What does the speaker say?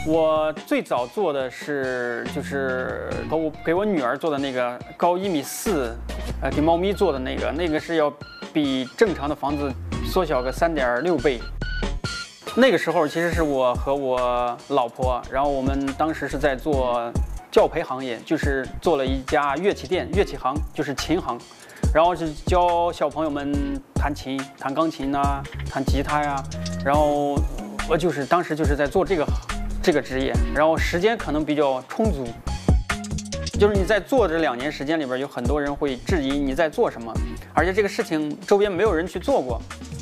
我最早做的就是给我女儿做的那个高1.4米，给猫咪做的那个是要比正常的房子缩小个3.6倍。那个时候其实是我和我老婆，然后我们当时是在做教培行业，就是做了一家乐器店，乐器行就是琴行，然后是教小朋友们弹琴、弹钢琴啊、弹吉他呀，然后我当时就是在做这个职业，然后时间可能比较充足。就是你在做这2年时间里边，有很多人会质疑你在做什么，而且这个事情周边没有人去做过，